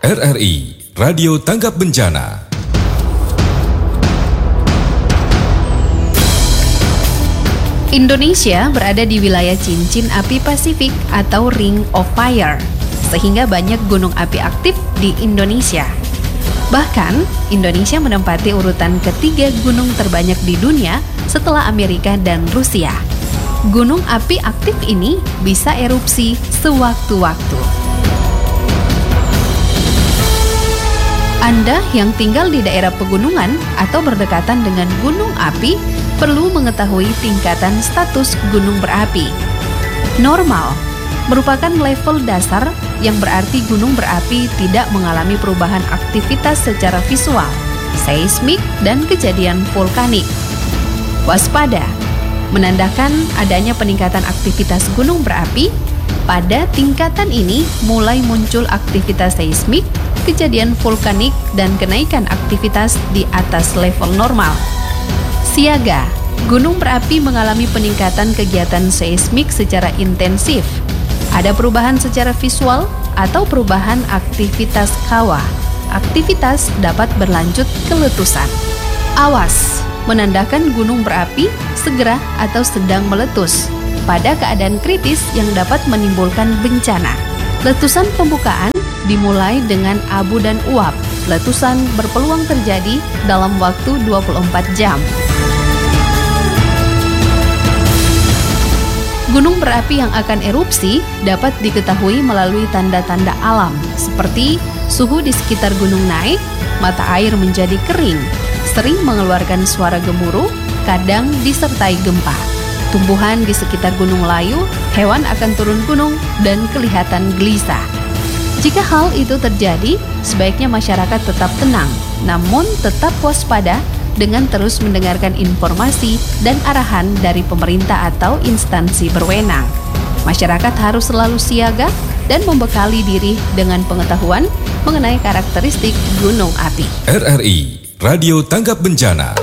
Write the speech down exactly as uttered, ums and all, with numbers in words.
R R I Radio Tanggap Bencana. Indonesia berada di wilayah cincin api Pasifik atau Ring of Fire, sehingga banyak gunung api aktif di Indonesia. Bahkan, Indonesia menempati urutan ketiga gunung terbanyak di dunia setelah Amerika dan Rusia. Gunung api aktif ini bisa erupsi sewaktu-waktu. Anda yang tinggal di daerah pegunungan atau berdekatan dengan gunung api perlu mengetahui tingkatan status gunung berapi. Normal merupakan level dasar yang berarti gunung berapi tidak mengalami perubahan aktivitas secara visual, seismik, dan kejadian vulkanik. Waspada menandakan adanya peningkatan aktivitas gunung berapi. Pada tingkatan ini mulai muncul aktivitas seismik, kejadian vulkanik, dan kenaikan aktivitas di atas level normal. Siaga, gunung berapi mengalami peningkatan kegiatan seismik secara intensif. Ada perubahan secara visual atau perubahan aktivitas kawah. Aktivitas dapat berlanjut ke letusan. Awas, menandakan gunung berapi segera atau sedang meletus pada keadaan kritis yang dapat menimbulkan bencana. Letusan pembukaan dimulai dengan abu dan uap. Letusan berpeluang terjadi dalam waktu dua puluh empat jam. Gunung berapi yang akan erupsi dapat diketahui melalui tanda-tanda alam seperti suhu di sekitar gunung naik, mata air menjadi kering, sering mengeluarkan suara gemuruh, kadang disertai gempa. Tumbuhan di sekitar gunung layu, hewan akan turun gunung dan kelihatan gelisah. Jika hal itu terjadi, sebaiknya masyarakat tetap tenang, namun tetap waspada dengan terus mendengarkan informasi dan arahan dari pemerintah atau instansi berwenang. Masyarakat harus selalu siaga dan membekali diri dengan pengetahuan mengenai karakteristik gunung api. R R I Radio Tanggap Bencana.